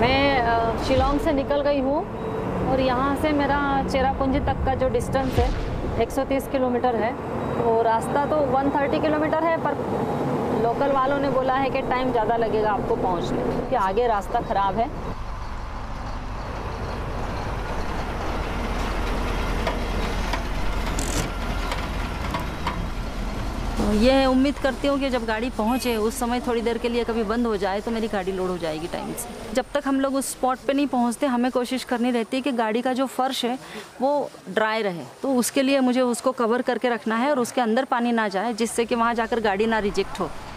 मैं शिलोंग से निकल गई हूँ और यहाँ से मेरा चेरापूंजी तक का जो डिस्टेंस है 130 किलोमीटर है। तो रास्ता तो 130 किलोमीटर है, पर लोकल वालों ने बोला है कि टाइम ज़्यादा लगेगा आपको पहुँचने, क्योंकि आगे रास्ता ख़राब है। ये उम्मीद करती हूँ कि जब गाड़ी पहुँचे उस समय थोड़ी देर के लिए कभी बंद हो जाए तो मेरी गाड़ी लोड हो जाएगी टाइम से। जब तक हम लोग उस स्पॉट पे नहीं पहुँचते हमें कोशिश करनी रहती है कि गाड़ी का जो फर्श है वो ड्राई रहे, तो उसके लिए मुझे उसको कवर करके रखना है और उसके अंदर पानी ना जाए, जिससे कि वहाँ जाकर गाड़ी ना रिजेक्ट हो।